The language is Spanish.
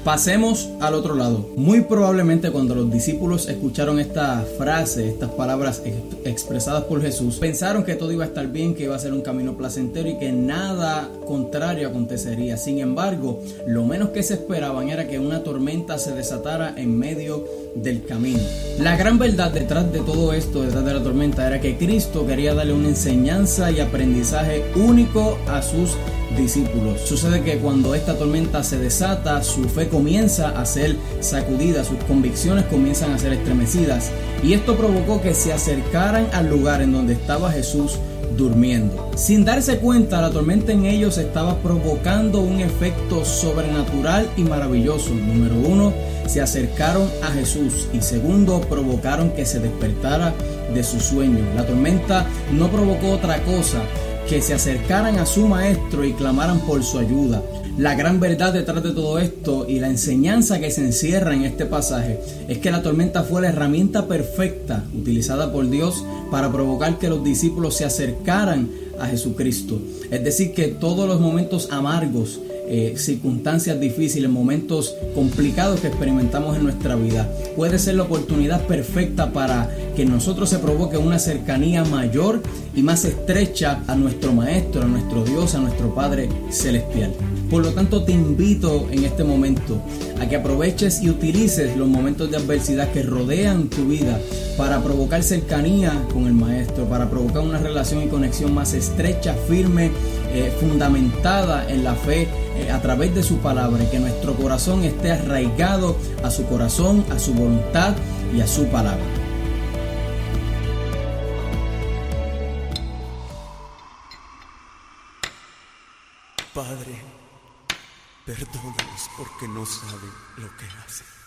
Pasemos al otro lado. Muy probablemente cuando los discípulos escucharon esta frase, estas palabras expresadas por Jesús, pensaron que todo iba a estar bien, que iba a ser un camino placentero y que nada contrario acontecería. Sin embargo, lo menos que se esperaban era que una tormenta se desatara en medio del camino. La gran verdad detrás de todo esto, detrás de la tormenta, era que Cristo quería darle una enseñanza y aprendizaje único a sus discípulos. Sucede que cuando esta tormenta se desata, su fe comienza a ser sacudida, sus convicciones comienzan a ser estremecidas, y esto provocó que se acercaran al lugar en donde estaba Jesús durmiendo. Sin darse cuenta, la tormenta en ellos estaba provocando un efecto sobrenatural y maravilloso. Número 1, se acercaron a Jesús, y segundo, provocaron que se despertara de su sueño. La tormenta no provocó otra cosa que se acercaran a su maestro y clamaran por su ayuda. La gran verdad detrás de todo esto y la enseñanza que se encierra en este pasaje es que la tormenta fue la herramienta perfecta utilizada por Dios para provocar que los discípulos se acercaran a Jesucristo. Es decir, que todos los momentos amargos, circunstancias difíciles, momentos complicados que experimentamos en nuestra vida, puede ser la oportunidad perfecta para que en nosotros se provoque una cercanía mayor y más estrecha a nuestro Maestro, a nuestro Dios, a nuestro Padre Celestial. Por lo tanto, te invito en este momento a que aproveches y utilices los momentos de adversidad que rodean tu vida para provocar cercanía con el Maestro, para provocar una relación y conexión más estrecha, firme, fundamentada en la fe a través de su palabra, y que nuestro corazón esté arraigado a su corazón, a su voluntad y a su palabra. Padre, perdónalos porque no saben lo que hacen.